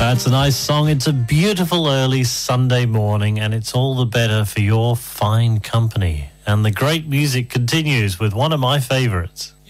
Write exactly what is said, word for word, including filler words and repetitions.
That's a nice song. It's a beautiful early Sunday morning, and it's all the better for your fine company. And the great music continues with one of my favourites.